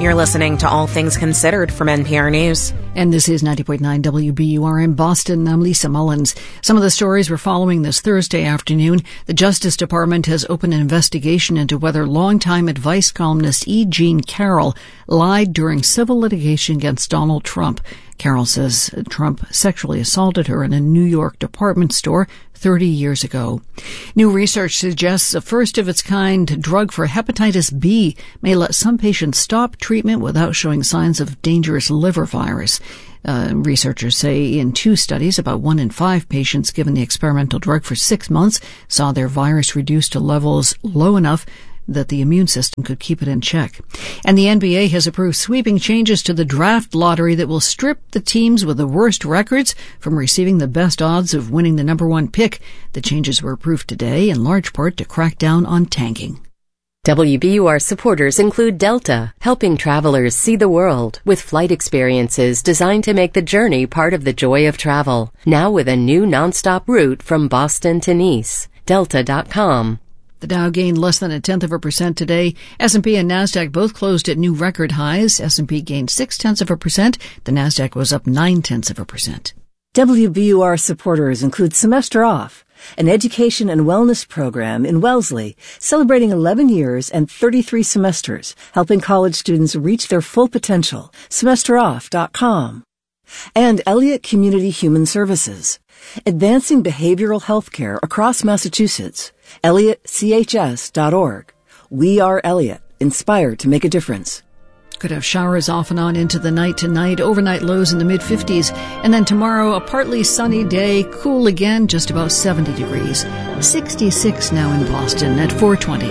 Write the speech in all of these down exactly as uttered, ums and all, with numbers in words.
You're listening to All Things Considered from N P R News. And this is ninety point nine W B U R in Boston. I'm Lisa Mullins. Some of the stories we're following this Thursday afternoon. The Justice Department has opened an investigation into whether longtime advice columnist E. Jean Carroll lied during civil litigation against Donald Trump. Carroll says Trump sexually assaulted her in a New York department store thirty years ago. New research suggests a first-of-its-kind drug for hepatitis B may let some patients stop treatment without showing signs of dangerous liver virus. Uh, researchers say in two studies, about one in five patients given the experimental drug for six months saw their virus reduced to levels low enough that the immune system could keep it in check. And the N B A has approved sweeping changes to the draft lottery that will strip the teams with the worst records from receiving the best odds of winning the number one pick. The changes were approved today, in large part to crack down on tanking. W B U R supporters include Delta, helping travelers see the world with flight experiences designed to make the journey part of the joy of travel. Now with a new nonstop route from Boston to Nice. Delta dot com. The Dow gained less than a tenth of a percent today. S and P and NASDAQ both closed at new record highs. S and P gained six tenths of a percent. The NASDAQ was up nine tenths of a percent. W B U R supporters include Semester Off, an education and wellness program in Wellesley, celebrating eleven years and thirty-three semesters, helping college students reach their full potential. semester off dot com. And Elliott Community Human Services, advancing behavioral health care across Massachusetts. Elliott C H S dot org. We are Elliott, inspired to make a difference. Could have showers off and on into the night tonight, overnight lows in the mid-fifties. And then tomorrow, a partly sunny day, cool again, just about seventy degrees. sixty-six now in Boston at four twenty.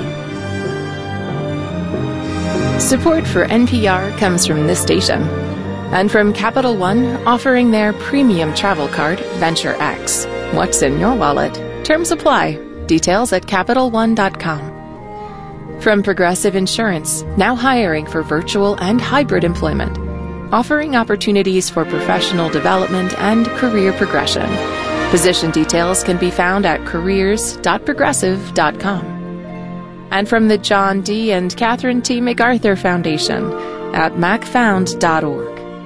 Support for N P R comes from this station. And from Capital One, offering their premium travel card, Venture X. What's in your wallet? Terms apply. Details at Capital One dot com. From Progressive Insurance, now hiring for virtual and hybrid employment, offering opportunities for professional development and career progression. Position details can be found at careers dot progressive dot com. And from the John D. and Catherine T. MacArthur Foundation at mac found dot org.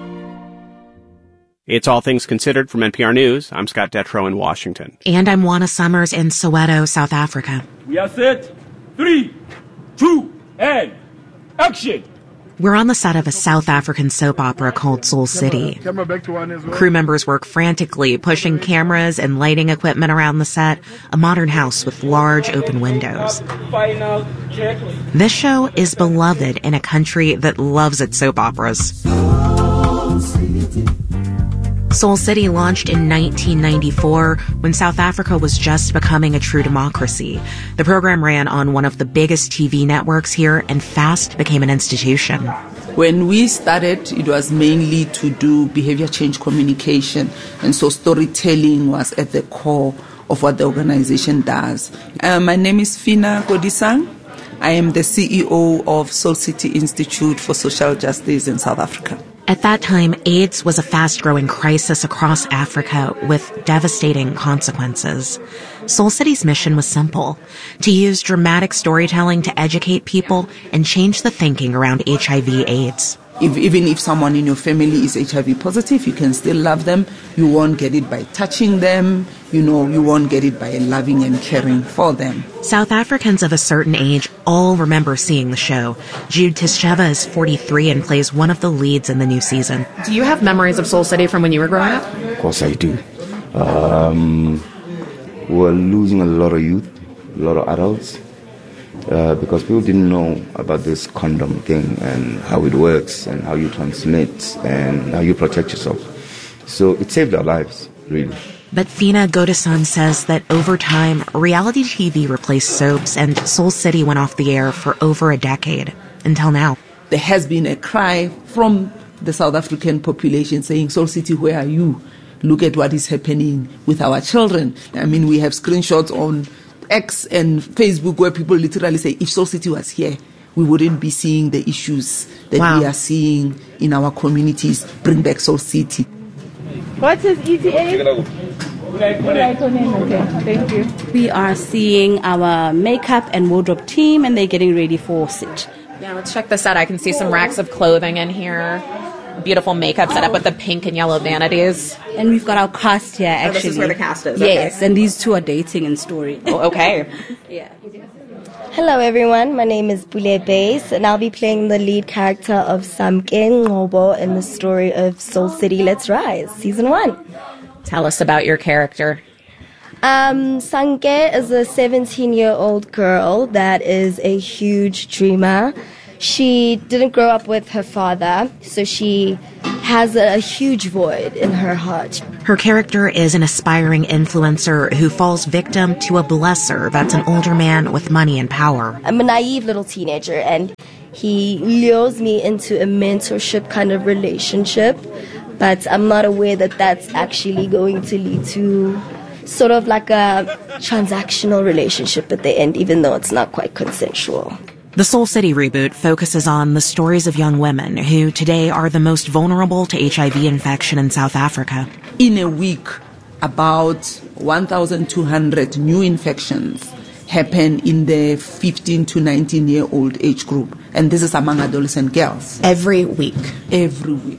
It's All Things Considered from N P R News. I'm Scott Detrow in Washington. And I'm Juana Summers in Soweto, South Africa. We are set. Three, two, and action! We're on the set of a South African soap opera called Soul City. Camera back to one as well. Crew members work frantically, pushing cameras and lighting equipment around the set, a modern house with large open windows. Final check. This show is beloved in a country that loves its soap operas. Soul City launched in nineteen ninety-four when South Africa was just becoming a true democracy. The program ran on one of the biggest T V networks here and fast became an institution. When we started, it was mainly to do behavior change communication, and so storytelling was at the core of what the organization does. Uh, my name is Fina Godisang. I am the C E O of Soul City Institute for Social Justice in South Africa. At that time, AIDS was a fast-growing crisis across Africa with devastating consequences. Soul City's mission was simple: to use dramatic storytelling to educate people and change the thinking around H I V AIDS. If, even if someone in your family is H I V positive, you can still love them. You won't get it by touching them. You know, you won't get it by loving and caring for them. South Africans of a certain age all remember seeing the show. Jude Tischeva is forty-three and plays one of the leads in the new season. Do you have memories of Soul City from when you were growing up? Of course I do. Um, we're losing a lot of youth, a lot of adults. Uh, because people didn't know about this condom thing and how it works and how you transmit and how you protect yourself. So it saved our lives, really. But Fina Godisang says that over time, reality T V replaced soaps and Soul City went off the air for over a decade, until now. There has been a cry from the South African population saying, Soul City, where are you? Look at what is happening with our children. I mean, we have screenshots on X and Facebook where people literally say, if Soul City was here, we wouldn't be seeing the issues that wow. we are seeing in our communities. Bring back Soul City. What is E T A? Okay, thank you. We are seeing our makeup and wardrobe team, and they're getting ready for sit. Yeah, let's check this out. I can see some racks of clothing in here. Beautiful makeup set up with the pink and yellow vanities. And we've got our cast here, actually. Oh, this is where the cast is. Yes, okay. And these two are dating in story. Oh, okay. Yeah. Hello everyone, my name is Bule Base and I'll be playing the lead character of Samke Ngobo in the story of Soul City Let's Rise, Season one. Tell us about your character. Um, Samke is a seventeen-year-old girl that is a huge dreamer. She didn't grow up with her father, so she has a, a huge void in her heart. Her character is an aspiring influencer who falls victim to a blesser that's an older man with money and power. I'm a naive little teenager, and he lures me into a mentorship kind of relationship, but I'm not aware that that's actually going to lead to sort of like a transactional relationship at the end, even though it's not quite consensual. The Soul City reboot focuses on the stories of young women who today are the most vulnerable to H I V infection in South Africa. In a week, about one thousand two hundred new infections happen in the fifteen to nineteen year old age group. And this is among adolescent girls. Every week? Every week.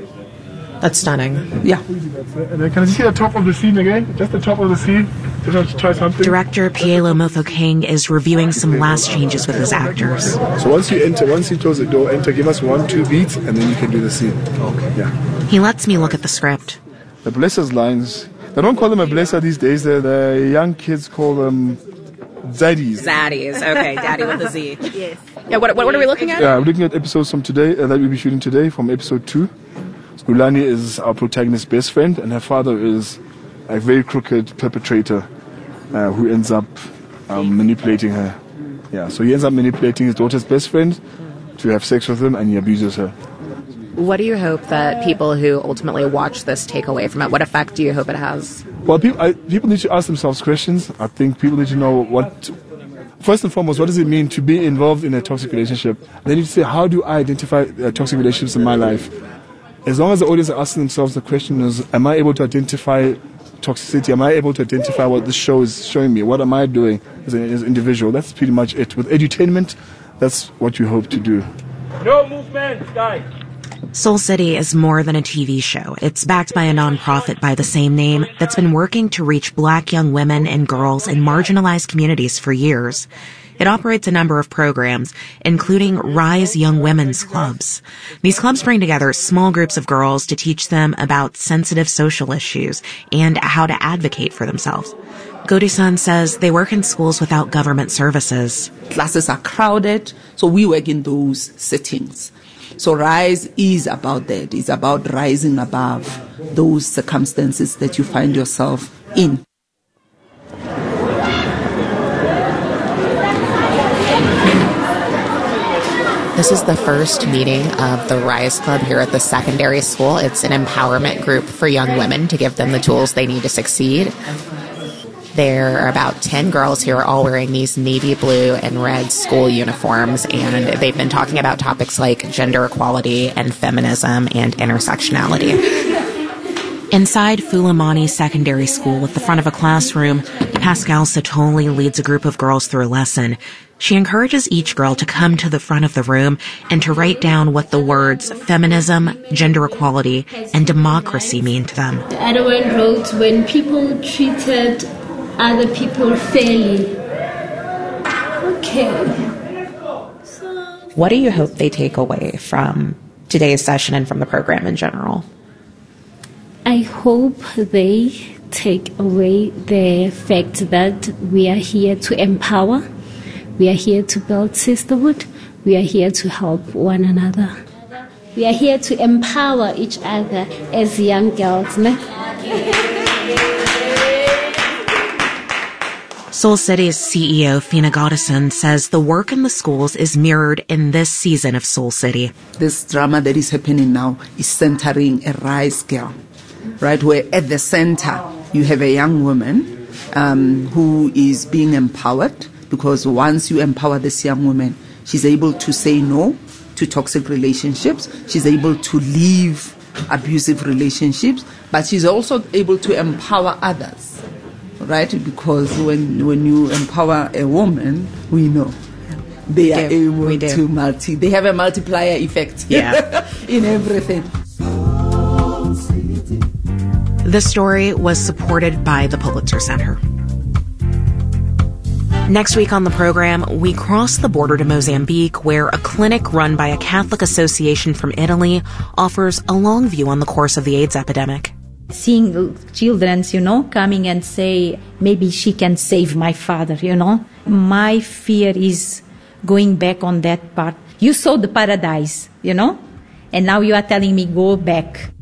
That's stunning. Yeah. And then can I see the top of the scene again? Just the top of the scene? Just want to try something. Director Pielo Motho King is reviewing some last changes with his actors. So once you enter, once you close the door, enter, give us one, two beats, and then you can do the scene. Okay. Yeah. He lets me look at the script. The blesser's lines, they don't call them a blesser these days. The, the young kids call them zaddies. Zaddies. Okay, daddy with a Z. Yes. Yeah, what, what, what are we looking at? Yeah, we're looking at episodes from today, uh, that we'll be shooting today, from episode two. Ulani is our protagonist's best friend, and her father is a very crooked perpetrator uh, who ends up um, manipulating her. Yeah, so he ends up manipulating his daughter's best friend to have sex with him, and he abuses her. What do you hope that people who ultimately watch this take away from it? What effect do you hope it has? Well, people, I, people need to ask themselves questions. I think people need to know what... First and foremost, what does it mean to be involved in a toxic relationship? They need to say, how do I identify uh, toxic relationships in my life? As long as the audience are asking themselves the question is, am I able to identify toxicity? Am I able to identify what this show is showing me? What am I doing as, a, as an individual? That's pretty much it. With edutainment, that's what you hope to do. No movement, guys. Soul City is more than a T V show. It's backed by a nonprofit by the same name that's been working to reach black young women and girls in marginalized communities for years. It operates a number of programs, including Rise Young Women's Clubs. These clubs bring together small groups of girls to teach them about sensitive social issues and how to advocate for themselves. Godi-san says they work in schools without government services. Classes are crowded, so we work in those settings. So Rise is about that. It's about rising above those circumstances that you find yourself in. This is the first meeting of the Rise Club here at the secondary school. It's an empowerment group for young women to give them the tools they need to succeed. There are about ten girls here all wearing these navy blue and red school uniforms, and they've been talking about topics like gender equality and feminism and intersectionality. Inside Fulamani Secondary School at the front of a classroom, Pascal Satoli leads a group of girls through a lesson. She encourages each girl to come to the front of the room and to write down what the words feminism, gender equality, and democracy mean to them. Erdogan wrote, when people treated other people fairly. Okay. What do you hope they take away from today's session and from the program in general? I hope they take away the fact that we are here to empower. We are here to build sisterhood. We are here to help one another. We are here to empower each other as young girls. Ne? Soul City's C E O, Fina Godison, says the work in the schools is mirrored in this season of Soul City. This drama that is happening now is centering a Rise girl, right? Where at the center you have a young woman um, who is being empowered. Because once you empower this young woman, she's able to say no to toxic relationships. She's able to leave abusive relationships, but she's also able to empower others, right? Because when when you empower a woman, we know they are do. able We do. to multi. They have a multiplier effect. Yeah. in everything. The story was supported by the Pulitzer Center. Next week on the program, we cross the border to Mozambique, where a clinic run by a Catholic association from Italy offers a long view on the course of the AIDS epidemic. Seeing children, you know, coming and say, maybe she can save my father, you know. My fear is going back on that part. You saw the paradise, you know, and now you are telling me go back.